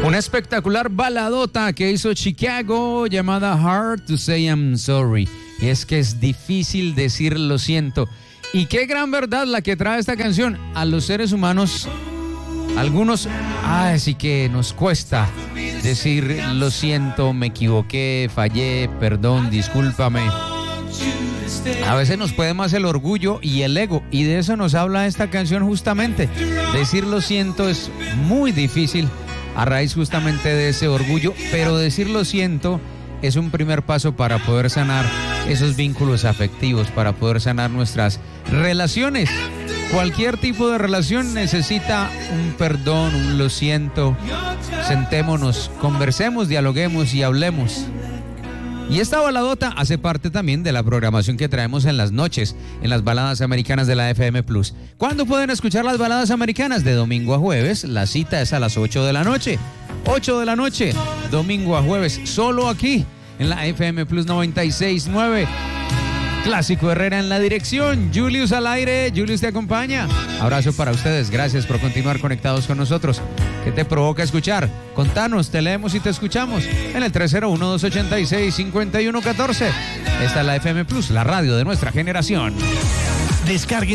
Una espectacular baladota que hizo Chicago llamada Hard to Say I'm Sorry. Y es que es difícil decir lo siento. Y qué gran verdad la que trae esta canción. A los seres humanos, algunos, sí que nos cuesta decir lo siento, me equivoqué, fallé, perdón, discúlpame. A veces nos puede más el orgullo y el ego, y de eso nos habla esta canción justamente. Decir lo siento es muy difícil a raíz justamente de ese orgullo, pero decir lo siento es un primer paso para poder sanar esos vínculos afectivos, para poder sanar nuestras relaciones. Cualquier tipo de relación necesita un perdón, un lo siento. Sentémonos, conversemos, dialoguemos y hablemos. Y esta baladota hace parte también de la programación que traemos en las noches, en las baladas americanas de la FM Plus. ¿Cuándo pueden escuchar las baladas americanas? De domingo a jueves, la cita es a las 8 de la noche. 8 de la noche, domingo a jueves, solo aquí, en la FM Plus 96.9. Clásico Herrera en la dirección, Julius al aire, Julius te acompaña. Abrazo para ustedes, gracias por continuar conectados con nosotros. ¿Qué te provoca escuchar? Contanos, te leemos y te escuchamos en el 301-286-5114. Esta es la FM Plus, la radio de nuestra generación. Descargue